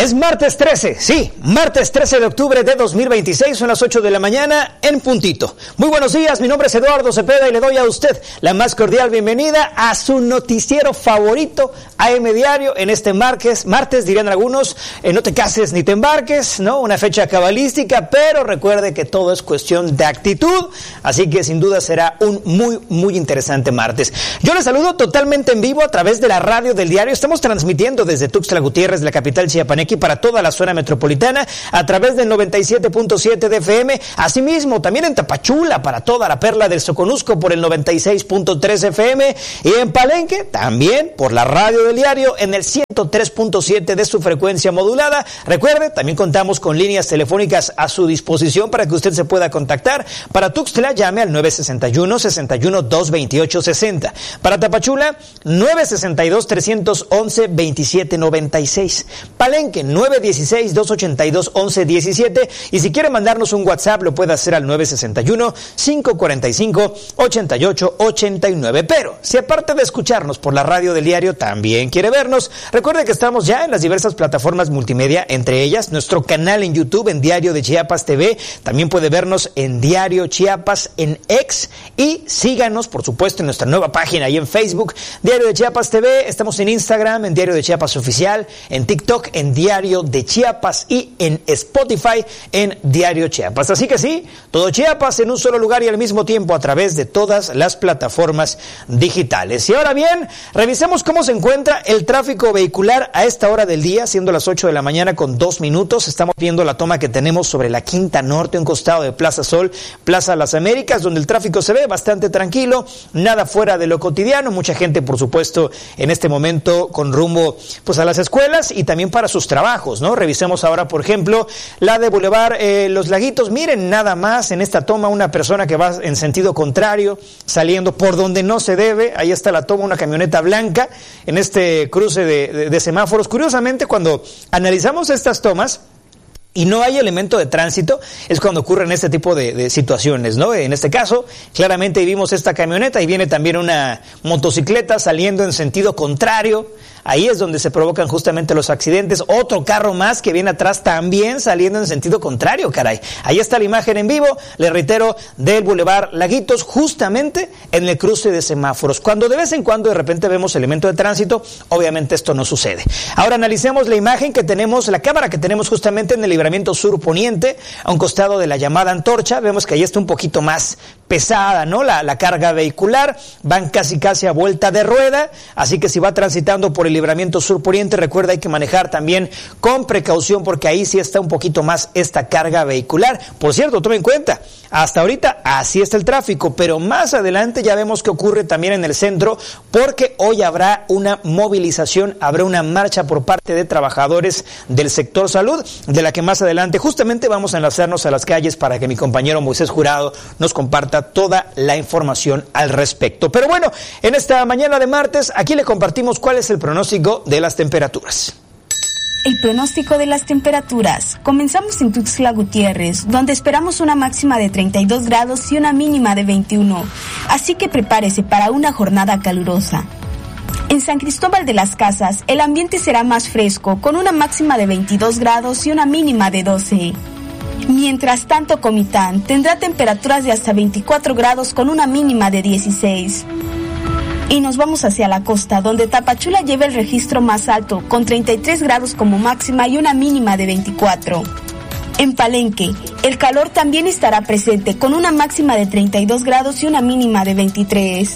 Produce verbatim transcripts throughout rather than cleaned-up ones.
Es martes trece, sí, martes trece de octubre de dos mil veintiséis, son las ocho de la mañana en puntito. Muy buenos días, mi nombre es Eduardo Cepeda y le doy a usted la más cordial bienvenida a su noticiero favorito, A M Diario, en este martes, martes dirían algunos, eh, no te cases ni te embarques, ¿no? Una fecha cabalística, pero recuerde que todo es cuestión de actitud, así que sin duda será un muy, muy interesante martes. Yo les saludo totalmente en vivo a través de la radio del diario, estamos transmitiendo desde Tuxtla Gutiérrez, la capital chiapaneca, y para toda la zona metropolitana a través del noventa y siete punto siete de F M, asimismo también en Tapachula para toda la perla del Soconusco por el noventa y seis punto tres F M y en Palenque también por la radio del diario en el ciento tres punto siete de su frecuencia modulada. Recuerde, también contamos con líneas telefónicas a su disposición para que usted se pueda contactar. Para Tuxtla llame al nueve sesenta y uno, sesenta y uno, doscientos veintiocho, sesenta. Para Tapachula nueve sesenta y dos, trescientos once, veintisiete noventa y seis. Palenque nueve dieciséis, doscientos ochenta y dos, once diecisiete, y si quiere mandarnos un WhatsApp lo puede hacer al nueve sesenta y uno, cinco cuarenta y cinco, ochenta y ocho ochenta y nueve. Pero si aparte de escucharnos por la radio del diario también quiere vernos, recuerde que estamos ya en las diversas plataformas multimedia, entre ellas nuestro canal en YouTube en Diario de Chiapas T V, también puede vernos en Diario Chiapas en X, y síganos por supuesto en nuestra nueva página y en Facebook, Diario de Chiapas T V, estamos en Instagram en Diario de Chiapas Oficial, en TikTok en Diario de Chiapas y en Spotify en Diario Chiapas. Así que sí, todo Chiapas en un solo lugar y al mismo tiempo a través de todas las plataformas digitales. Y ahora bien, revisemos cómo se encuentra el tráfico vehicular a esta hora del día, siendo las ocho de la mañana con dos minutos. Estamos viendo la toma que tenemos sobre la Quinta Norte, un costado de Plaza Sol, Plaza Las Américas, donde el tráfico se ve bastante tranquilo, nada fuera de lo cotidiano. Mucha gente, por supuesto, en este momento con rumbo pues a las escuelas y también para sus trabajos, ¿no? Revisemos ahora, por ejemplo, la de Boulevard eh, Los Laguitos. Miren nada más en esta toma una persona que va en sentido contrario, saliendo por donde no se debe. Ahí está la toma, una camioneta blanca en este cruce de, de, de semáforos. Curiosamente, cuando analizamos estas tomas y no hay elemento de tránsito, es cuando ocurren este tipo de, de situaciones, ¿no? En este caso, claramente vimos esta camioneta y viene también una motocicleta saliendo en sentido contrario. Ahí es donde se provocan justamente los accidentes. Otro carro más que viene atrás también saliendo en sentido contrario, caray. Ahí está la imagen en vivo, le reitero, del Boulevard Laguitos, justamente en el cruce de semáforos. Cuando de vez en cuando de repente vemos elemento de tránsito, obviamente esto no sucede. Ahora analicemos la imagen que tenemos, la cámara que tenemos justamente en el libramiento sur poniente, a un costado de la llamada Antorcha. Vemos que ahí está un poquito más pesada, ¿no? La, la carga vehicular, van casi casi a vuelta de rueda, así que si va transitando por el libramiento sur poniente, recuerda hay que manejar también con precaución porque ahí sí está un poquito más esta carga vehicular. Por cierto, tome en cuenta, hasta ahorita así está el tráfico, pero más adelante ya vemos que ocurre también en el centro, porque hoy habrá una movilización, habrá una marcha por parte de trabajadores del sector salud, de la que más adelante justamente vamos a enlazarnos a las calles para que mi compañero Moisés Jurado nos comparta toda la información al respecto. Pero bueno, en esta mañana de martes, aquí le compartimos cuál es el pronóstico de las temperaturas. El pronóstico de las temperaturas. Comenzamos en Tuxtla Gutiérrez, donde esperamos una máxima de treinta y dos grados y una mínima de veintiuno. Así que prepárese para una jornada calurosa. En San Cristóbal de las Casas, el ambiente será más fresco, con una máxima de veintidós grados y una mínima de doce. Mientras tanto, Comitán tendrá temperaturas de hasta veinticuatro grados con una mínima de dieciséis. Y nos vamos hacia la costa, donde Tapachula lleva el registro más alto, con treinta y tres grados como máxima y una mínima de veinticuatro. En Palenque, el calor también estará presente, con una máxima de treinta y dos grados y una mínima de veintitrés.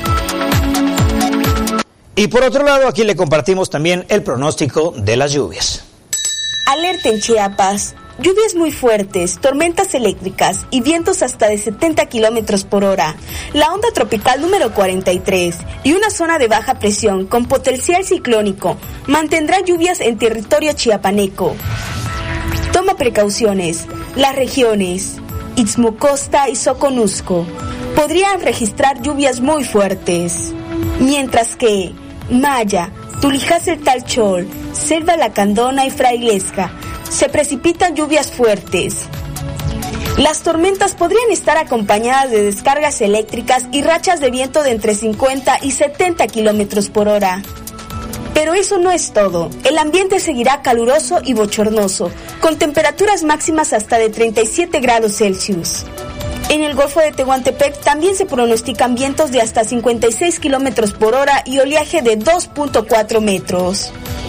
Y por otro lado, aquí le compartimos también el pronóstico de las lluvias. Alerta en Chiapas. Lluvias muy fuertes, tormentas eléctricas y vientos hasta de setenta kilómetros por hora. La onda tropical número cuarenta y tres y una zona de baja presión con potencial ciclónico mantendrá lluvias en territorio chiapaneco. Toma precauciones. Las regiones Istmo Costa y Soconusco podrían registrar lluvias muy fuertes, mientras que Maya, Tulijás-el-Talchol, Selva Lacandona y Frailesca se precipitan lluvias fuertes. Las tormentas podrían estar acompañadas de descargas eléctricas y rachas de viento de entre cincuenta y setenta kilómetros por hora. Pero eso no es todo. El ambiente seguirá caluroso y bochornoso, con temperaturas máximas hasta de treinta y siete grados Celsius. En el Golfo de Tehuantepec también se pronostican vientos de hasta cincuenta y seis kilómetros por hora y oleaje de dos punto cuatro metros.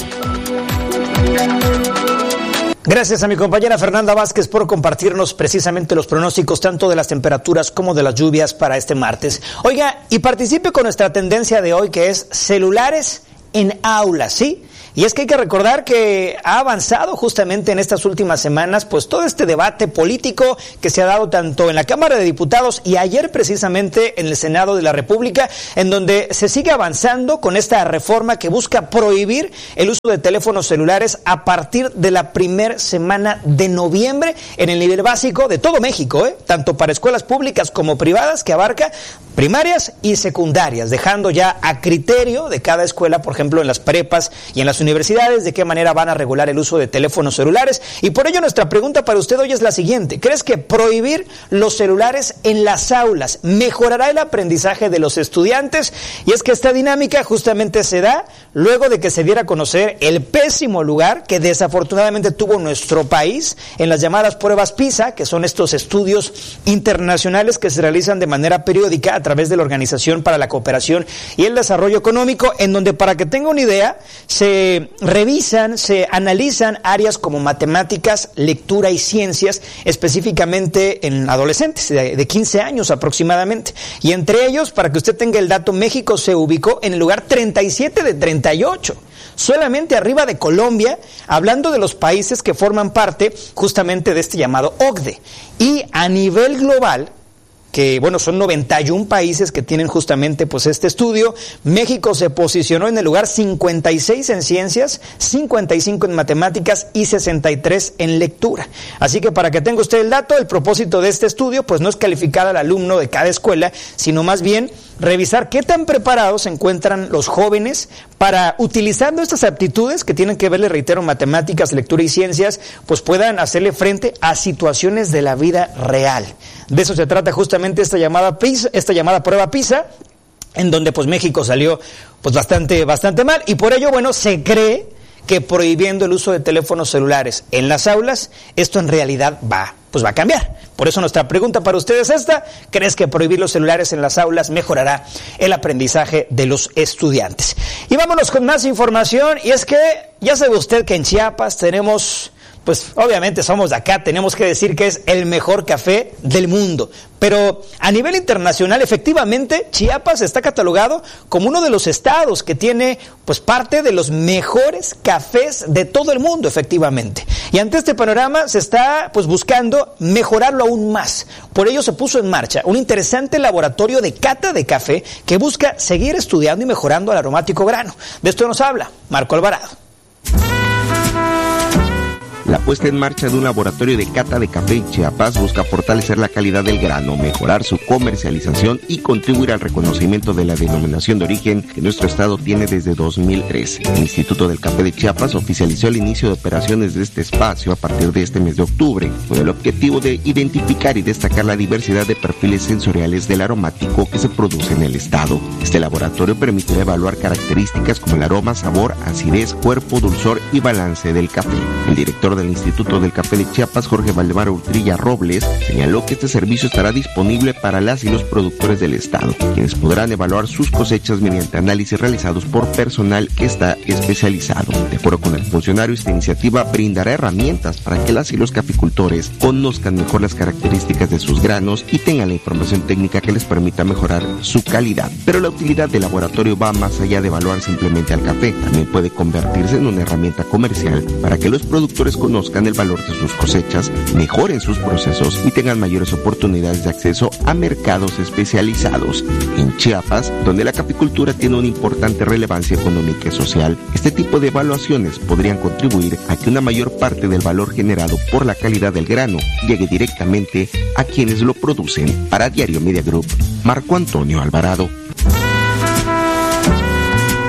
Gracias a mi compañera Fernanda Vázquez por compartirnos precisamente los pronósticos tanto de las temperaturas como de las lluvias para este martes. Oiga, y participe con nuestra tendencia de hoy, que es celulares en aulas, ¿sí? Y es que hay que recordar que ha avanzado justamente en estas últimas semanas pues todo este debate político que se ha dado tanto en la Cámara de Diputados y ayer precisamente en el Senado de la República, en donde se sigue avanzando con esta reforma que busca prohibir el uso de teléfonos celulares a partir de la primera semana de noviembre en el nivel básico de todo México, ¿eh? Tanto para escuelas públicas como privadas, que abarca primarias y secundarias, dejando ya a criterio de cada escuela, por ejemplo, en las prepas y en las universidades, de qué manera van a regular el uso de teléfonos celulares. Y por ello nuestra pregunta para usted hoy es la siguiente: ¿crees que prohibir los celulares en las aulas mejorará el aprendizaje de los estudiantes? Y es que esta dinámica justamente se da luego de que se diera a conocer el pésimo lugar que desafortunadamente tuvo nuestro país en las llamadas pruebas PISA, que son estos estudios internacionales que se realizan de manera periódica a través de la Organización para la Cooperación y el Desarrollo Económico, en donde, para que tenga una idea, se revisan, se analizan áreas como matemáticas, lectura y ciencias, específicamente en adolescentes de, de quince años aproximadamente. Y entre ellos, para que usted tenga el dato, México se ubicó en el lugar treinta y siete de treinta y ocho. Solamente arriba de Colombia, hablando de los países que forman parte justamente de este llamado O C D E. Y a nivel global, que bueno, son noventa y un países que tienen justamente pues este estudio, México se posicionó en el lugar cincuenta y seis en ciencias, cincuenta y cinco en matemáticas y sesenta y tres en lectura. Así que, para que tenga usted el dato, el propósito de este estudio pues no es calificar al alumno de cada escuela, sino más bien revisar qué tan preparados se encuentran los jóvenes para, utilizando estas aptitudes que tienen que ver, le reitero, matemáticas, lectura y ciencias, pues puedan hacerle frente a situaciones de la vida real. De eso se trata justamente esta llamada PISA, esta llamada prueba PISA, en donde pues México salió pues bastante, bastante mal, y por ello, bueno, se cree que prohibiendo el uso de teléfonos celulares en las aulas, esto en realidad va, pues va a cambiar. Por eso nuestra pregunta para ustedes es esta: ¿crees que prohibir los celulares en las aulas mejorará el aprendizaje de los estudiantes? Y vámonos con más información, y es que ya sabe usted que en Chiapas tenemos, pues obviamente somos de acá, tenemos que decir que es el mejor café del mundo. Pero a nivel internacional, efectivamente, Chiapas está catalogado como uno de los estados que tiene pues parte de los mejores cafés de todo el mundo, efectivamente. Y ante este panorama se está pues buscando mejorarlo aún más. Por ello se puso en marcha un interesante laboratorio de cata de café que busca seguir estudiando y mejorando el aromático grano. De esto nos habla Marco Alvarado. La puesta en marcha de un laboratorio de cata de café en Chiapas busca fortalecer la calidad del grano, mejorar su comercialización y contribuir al reconocimiento de la denominación de origen que nuestro estado tiene desde dos mil tres. El Instituto del Café de Chiapas oficializó el inicio de operaciones de este espacio a partir de este mes de octubre, con el objetivo de identificar y destacar la diversidad de perfiles sensoriales del aromático que se produce en el estado. Este laboratorio permitirá evaluar características como el aroma, sabor, acidez, cuerpo, dulzor y balance del café. El director del Instituto del Café de Chiapas, Jorge Valdemar Urtrilla Robles, señaló que este servicio estará disponible para las y los productores del estado, quienes podrán evaluar sus cosechas mediante análisis realizados por personal que está especializado. De acuerdo con el funcionario, esta iniciativa brindará herramientas para que las y los caficultores conozcan mejor las características de sus granos y tengan la información técnica que les permita mejorar su calidad. Pero la utilidad del laboratorio va más allá de evaluar simplemente al café, también puede convertirse en una herramienta comercial para que los productores conozcan el valor de sus cosechas, mejoren sus procesos y tengan mayores oportunidades de acceso a mercados especializados. En Chiapas, donde la caficultura tiene una importante relevancia económica y social, este tipo de evaluaciones podrían contribuir a que una mayor parte del valor generado por la calidad del grano llegue directamente a quienes lo producen. Para Diario Media Group, Marco Antonio Alvarado.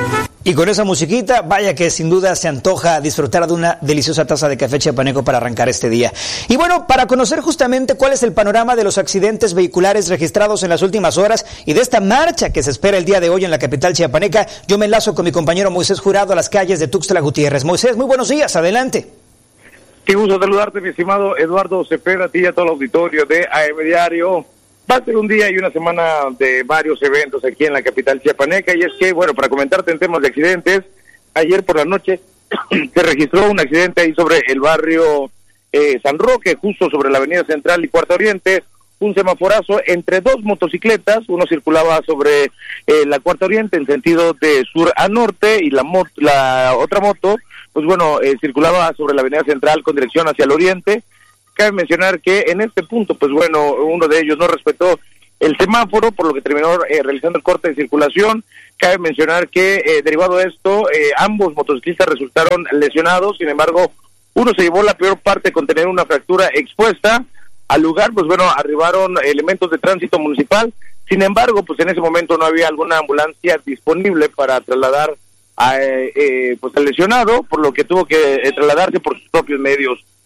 Y con esa musiquita, vaya que sin duda se antoja disfrutar de una deliciosa taza de café chiapaneco para arrancar este día. Y bueno, para conocer justamente cuál es el panorama de los accidentes vehiculares registrados en las últimas horas y de esta marcha que se espera el día de hoy en la capital chiapaneca, yo me enlazo con mi compañero Moisés Jurado a las calles de Tuxtla Gutiérrez. Moisés, muy buenos días, adelante. Qué gusto saludarte, mi estimado Eduardo Cepeda, a ti y a todo el auditorio de A M Diario. Va a ser un día y una semana de varios eventos aquí en la capital chiapaneca, y es que, bueno, para comentarte en temas de accidentes, ayer por la noche se registró un accidente ahí sobre el barrio eh, San Roque, justo sobre la avenida Central y Cuarta Oriente, un semaforazo entre dos motocicletas, uno circulaba sobre eh, la Cuarta Oriente en sentido de sur a norte, y la, mot la otra moto, pues bueno, eh, circulaba sobre la avenida Central con dirección hacia el oriente. Cabe mencionar que en este punto, pues bueno, uno de ellos no respetó el semáforo, por lo que terminó eh, realizando el corte de circulación. Cabe mencionar que, eh, derivado de esto, eh, ambos motociclistas resultaron lesionados. Sin embargo, uno se llevó la peor parte con tener una fractura expuesta. Al lugar, pues bueno, arribaron elementos de tránsito municipal. Sin embargo, pues en ese momento no había alguna ambulancia disponible para trasladar a, eh, eh, pues al lesionado, por lo que tuvo que eh, trasladarse por sus propios medios.